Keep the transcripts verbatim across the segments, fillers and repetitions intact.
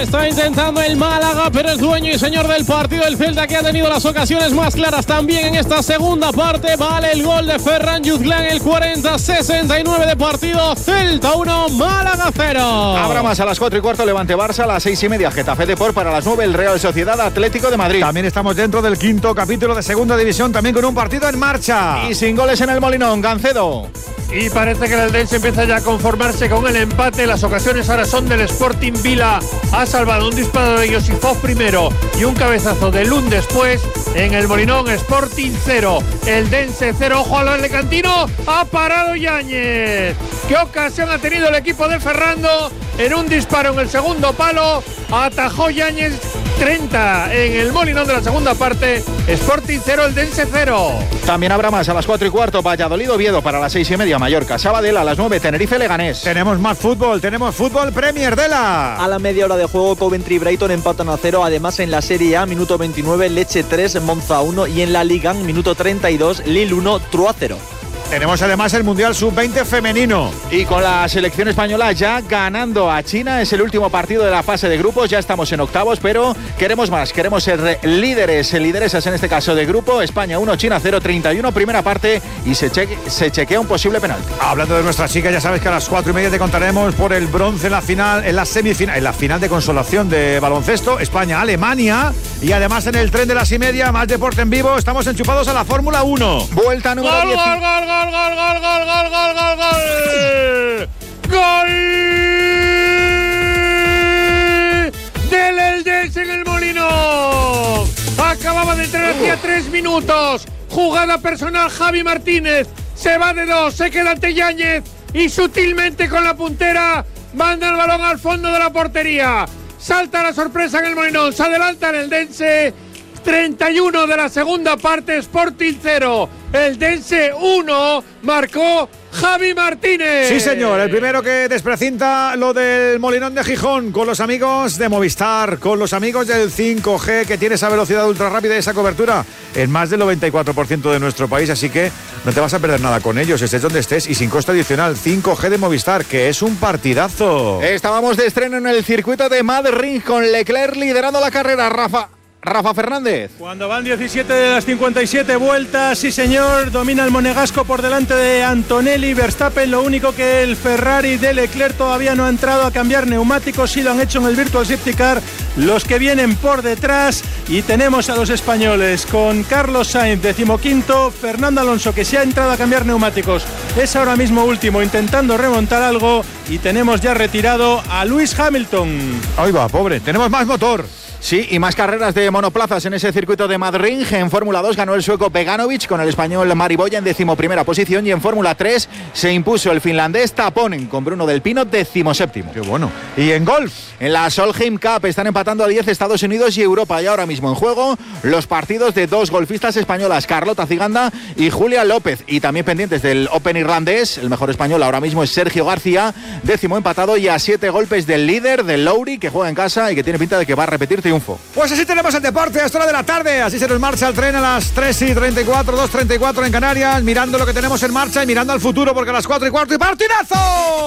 está intentando el Málaga, pero es dueño y señor del partido. El Celta, que ha tenido las ocasiones más claras también en esta segunda parte. Vale el gol de Ferran Yuzlán, el cuarenta sesenta y nueve de partido. Celta uno, Málaga cero. Habrá más a las cuatro y cuarto, Levante Barça, a las seis y media Getafe Depor, para las nueve el Real Sociedad Atlético de Madrid. También estamos dentro del quinto capítulo de Segunda División, también con un partido en marcha. Y sin goles en el Molinón, Gancedo. Y parece que el Eldense empieza ya a conformarse con el empate. Las ocasiones ahora son del Sporting. Vila ha salvado un disparo de Josifov primero y un cabezazo de Lund después. En el Molinón, Sporting cero, Eldense cero. Ojo al Alicantino, ha parado Yáñez. ¿Qué ocasión ha tenido el equipo de Ferrando? En un disparo en el segundo palo atajó Yáñez. Treinta en el Molinón de la segunda parte. Sporting cero, Eldense cero. También habrá más a las cuatro y cuarto, Valladolid Oviedo, para las seis y media Mallorca Sabadell, a las nueve Tenerife Leganés. Tenemos más fútbol, tenemos fútbol Premier de la. A la media hora de juego, Coventry y Brighton empatan a cero. Además, en la Serie A, minuto veintinueve, Lecce tres, Monza uno. Y en la Liga, minuto treinta y dos, Lille uno, Troyes cero. Tenemos además el Mundial sub veinte femenino. Y con la selección española ya ganando a China, es el último partido de la fase de grupos, ya estamos en octavos, pero queremos más, queremos ser líderes, lideresas en este caso de grupo. España uno, China cero, treinta y uno, primera parte, y se, cheque, se chequea un posible penalti. Hablando de nuestras chicas, ya sabes que a las cuatro y media te contaremos por el bronce en la final, en la semifinal, en la final de consolación de baloncesto, España-Alemania. Y además en el tren de las y media, más deporte en vivo, estamos enchufados a la Fórmula uno. Vuelta número ¡Gol, diez. gol, gol, gol, gol, gol, gol, gol, gol, gol, gol! ¡Gol! Del Eldense en el Molinón. Acababa de entrar hacía tres minutos. Jugada personal, Javi Martínez. Se va de dos, se queda ante Yáñez y sutilmente con la puntera manda el balón al fondo de la portería. Salta la sorpresa en el Molinón. Se adelanta el Eldense. treinta y uno de la segunda parte, Sporting cero, Eldense uno, marcó Javi Martínez. Sí, señor, el primero que desprecinta lo del Molinón de Gijón, con los amigos de Movistar, con los amigos del cinco G, que tiene esa velocidad ultra rápida y esa cobertura en más del noventa y cuatro por ciento de nuestro país, así que no te vas a perder nada con ellos, estés donde estés, y sin costo adicional. Cinco G de Movistar, que es un partidazo. Estábamos de estreno en el circuito de Madrid con Leclerc liderando la carrera. Rafa Rafa Fernández. Cuando van diecisiete de las cincuenta y siete vueltas, sí señor, domina el monegasco por delante de Antonelli. Verstappen, lo único que el Ferrari de Leclerc todavía no ha entrado a cambiar neumáticos, sí lo han hecho en el Virtual Safety Car los que vienen por detrás. Y tenemos a los españoles con Carlos Sainz decimoquinto, Fernando Alonso, que se ha entrado a cambiar neumáticos, es ahora mismo último intentando remontar algo, y tenemos ya retirado a Lewis Hamilton. Ahí va, pobre, tenemos más motor. Sí, y más carreras de monoplazas en ese circuito de Madrid. En Fórmula dos ganó el sueco Beganovic con el español Mariboya en decimoprimera posición, y en Fórmula tres se impuso el finlandés Taponen con Bruno Del Pino decimoséptimo. Qué bueno. Y en golf, en la Solheim Cup están empatando a diez Estados Unidos y Europa, y ahora mismo en juego los partidos de dos golfistas españolas, Carlota Ciganda y Julia López, y también pendientes del Open irlandés. El mejor español ahora mismo es Sergio García, décimo empatado y a siete golpes del líder, del Lowry, que juega en casa y que tiene pinta de que va a repetir triunfo. Pues así tenemos el deporte a esta hora de la tarde. Así se nos marcha el tren a las tres y treinta y cuatro, dos y treinta y cuatro en Canarias, mirando lo que tenemos en marcha y mirando al futuro, porque a las cuatro y cuarto y partidazo.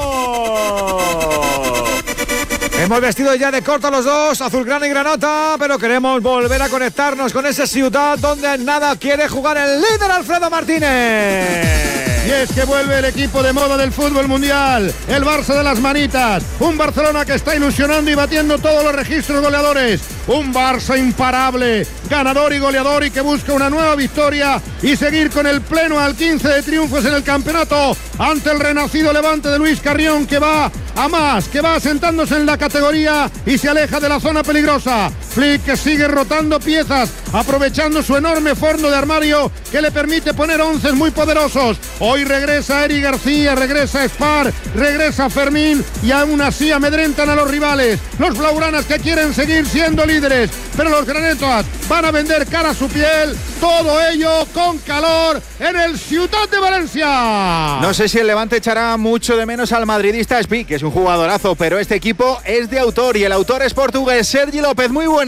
Hemos vestido ya de corto los dos, azulgrana y granota, pero queremos volver a conectarnos con esa ciudad donde en nada quiere jugar el líder Alfredo Martínez. Y es que vuelve el equipo de moda del fútbol mundial, el Barça de las manitas, un Barcelona que está ilusionando y batiendo todos los registros goleadores, un Barça imparable, ganador y goleador, y que busca una nueva victoria y seguir con el pleno al quince de triunfos en el campeonato ante el renacido Levante de Luis Carrión, que va a más, que va asentándose en la categoría y se aleja de la zona peligrosa. Flick, que sigue rotando piezas, aprovechando su enorme fondo de armario que le permite poner once muy poderosos. Hoy regresa Eric García, regresa Spar, regresa Fermín, y aún así amedrentan a los rivales. Los blaugranas que quieren seguir siendo líderes, pero los granetas van a vender cara a su piel. Todo ello con calor en el Ciutat de Valencia. No sé si el Levante echará mucho de menos al madridista Spi, que es un jugadorazo, pero este equipo es de autor, y el autor es portugués. Sergi López, muy buena.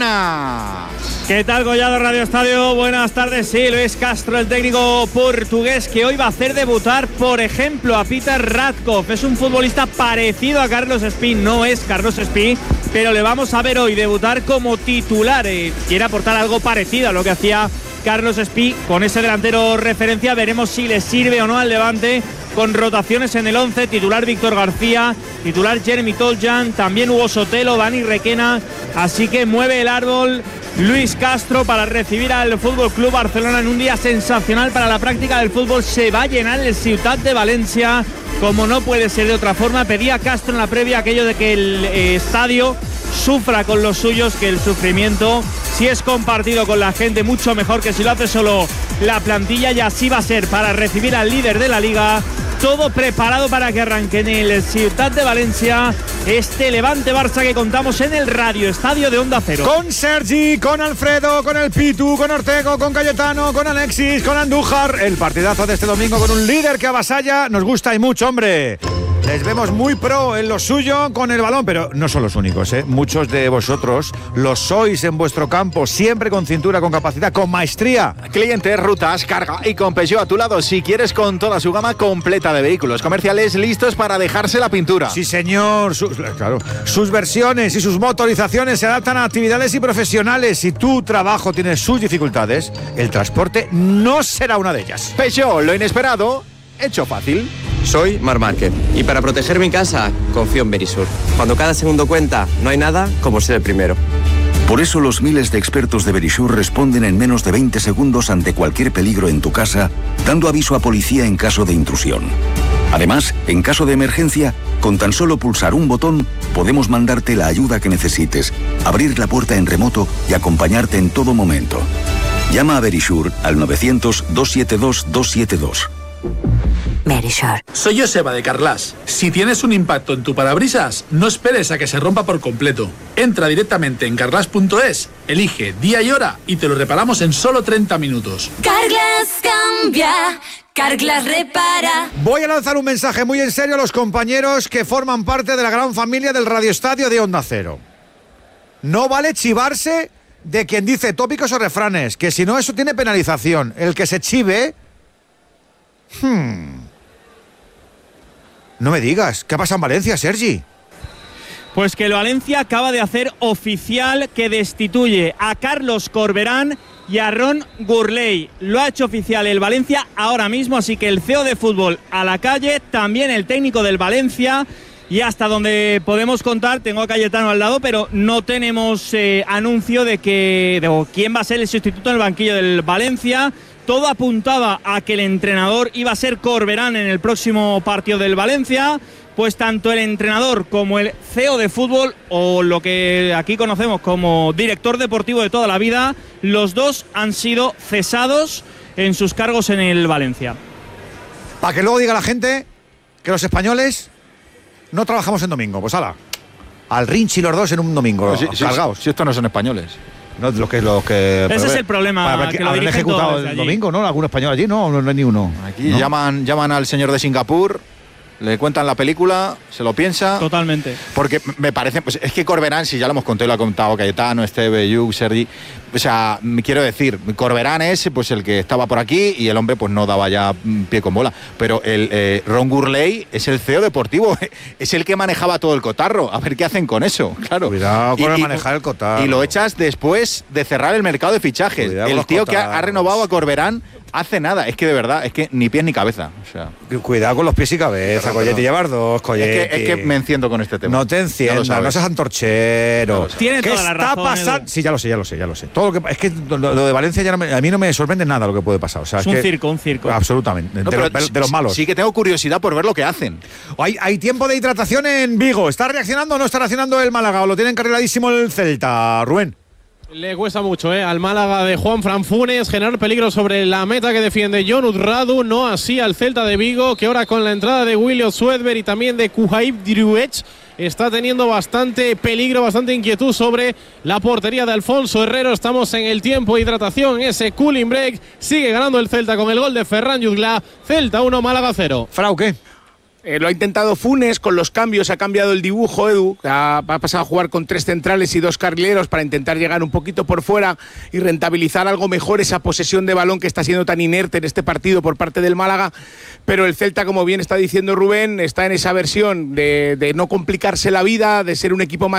buenas. ¿Qué tal, Collado Radio Estadio? Buenas tardes. Sí, Luis Castro, el técnico portugués, que hoy va a hacer debutar, por ejemplo, a Peter Radkov. Es un futbolista parecido a Carlos Espí, no es Carlos Espí, pero le vamos a ver hoy debutar como titular. Eh, quiere aportar algo parecido a lo que hacía Carlos Espí con ese delantero referencia. Veremos si le sirve o no al Levante, con rotaciones en el once, titular Víctor García, titular Jeremy Toljan, también Hugo Sotelo, Dani Requena. Así que mueve el árbol Luis Castro para recibir al F C Barcelona en un día sensacional para la práctica del fútbol. Se va a llenar el Ciutat de Valencia, como no puede ser de otra forma. Pedía Castro en la previa aquello de que el eh, estadio sufra con los suyos, que el sufrimiento, si es compartido con la gente, mucho mejor que si lo hace solo la plantilla, y así va a ser para recibir al líder de la Liga. Todo preparado para que arranque en el Ciutat de Valencia este Levante-Barça que contamos en el Radio Estadio de Onda Cero. Con Sergi, con Alfredo, con el Pitu, con Ortego, con Cayetano, con Alexis, con Andújar. El partidazo de este domingo con un líder que avasalla. Nos gusta y mucho, hombre. Les vemos muy pro en lo suyo con el balón, pero no son los únicos, ¿eh? Muchos de vosotros lo sois en vuestro campo, siempre con cintura, con capacidad, con maestría. Clientes, rutas, carga y con Peugeot a tu lado, si quieres, con toda su gama completa de vehículos comerciales listos para dejarse la pintura. Sí, señor. Sus, claro, sus versiones y sus motorizaciones se adaptan a actividades y profesionales. Si tu trabajo tiene sus dificultades, el transporte no será una de ellas. Peugeot, lo inesperado hecho fácil. Soy Marc Márquez y para proteger mi casa confío en Verisur. Cuando cada segundo cuenta, no hay nada como ser el primero. Por eso los miles de expertos de Verisur responden en menos de veinte segundos ante cualquier peligro en tu casa, dando aviso a policía en caso de intrusión. Además, en caso de emergencia, con tan solo pulsar un botón, podemos mandarte la ayuda que necesites, abrir la puerta en remoto y acompañarte en todo momento. Llama a Verisur al novecientos, doscientos setenta y dos, doscientos setenta y dos. Verisur. Soy Joseba de Carglass. Si tienes un impacto en tu parabrisas, no esperes a que se rompa por completo. Entra directamente en carglass punto es, elige día y hora y te lo reparamos en solo treinta minutos. Carglass cambia, Carglass repara. Voy a lanzar un mensaje muy en serio a los compañeros que forman parte de la gran familia del Radio Estadio de Onda Cero. No vale chivarse de quien dice tópicos o refranes, que si no eso tiene penalización. El que se chive... Hmm... No me digas, ¿qué pasa en Valencia, Sergi? Pues que el Valencia acaba de hacer oficial que destituye a Carlos Corberán y a Ron Gurley. Lo ha hecho oficial el Valencia ahora mismo, así que el C E O de fútbol a la calle, también el técnico del Valencia. Y hasta donde podemos contar, tengo a Cayetano al lado, pero no tenemos eh, anuncio de que de quién va a ser el sustituto en el banquillo del Valencia. Todo apuntaba a que el entrenador iba a ser Corberán en el próximo partido del Valencia. Pues tanto el entrenador como el C E O de fútbol, o lo que aquí conocemos como director deportivo de toda la vida, los dos han sido cesados en sus cargos en el Valencia. Para que luego diga la gente que los españoles no trabajamos en domingo. Pues ala, al Rinchi los dos en un domingo, si, si, cargados. Si estos no son españoles. No, lo que, lo que, Ese es el problema. Para, que, que lo ejecutado el domingo, ¿no? ¿Algún español allí? No, no, no hay ni uno. Aquí ¿no? llaman, llaman al señor de Singapur, le cuentan la película, se lo piensa. Totalmente. Porque me parece, pues es que Corberán, si ya lo hemos contado y lo ha contado Cayetano, Esteve, Yuk, Sergi. O sea, quiero decir, Corberán es pues el que estaba por aquí y el hombre pues no daba ya pie con bola. Pero el eh, Ron Gurley es el C E O deportivo, es el que manejaba todo el cotarro. A ver qué hacen con eso, claro. Cuidado con y, el manejar el cotarro. Y lo echas después de cerrar el mercado de fichajes. Cuidado el tío que ha, ha renovado a Corberán hace nada. Es que de verdad, es que ni pies ni cabeza. O sea, cuidado con los pies y cabeza, Colleti. Llevar dos, Colleti. Es que, es que me enciendo con este tema. No te enciendas, no, no seas antorchero. Tiene toda la razón. ¿Qué está pasando? Sí, ya lo sé, ya lo sé, ya lo sé. Todo lo que, es que lo, lo de Valencia ya no me, a mí no me sorprende nada lo que puede pasar. O sea, es, es un que, circo, un circo. Absolutamente. No, de, pero, de, de los malos. Sí que tengo curiosidad por ver lo que hacen. Hay, hay tiempo de hidratación en Vigo. ¿Está reaccionando o no está reaccionando el Málaga? ¿O lo tiene encarriladísimo el Celta, Rubén? Le cuesta mucho ¿eh? al Málaga de Juan Fran Funes generar peligro sobre la meta que defiende Jonut Radu, no así al Celta de Vigo, que ahora con la entrada de William Swedberg y también de Kuhaib Driouech está teniendo bastante peligro, bastante inquietud sobre la portería de Alfonso Herrero. Estamos en el tiempo de hidratación, ese cooling break. Sigue ganando el Celta con el gol de Ferran Jutgla. Celta uno, Málaga cero. Frau, ¿qué? Eh, lo ha intentado Funes con los cambios, ha cambiado el dibujo, Edu, ha, ha pasado a jugar con tres centrales y dos carrileros para intentar llegar un poquito por fuera y rentabilizar algo mejor esa posesión de balón que está siendo tan inerte en este partido por parte del Málaga, pero el Celta, como bien está diciendo Rubén, está en esa versión de, de no complicarse la vida, de ser un equipo más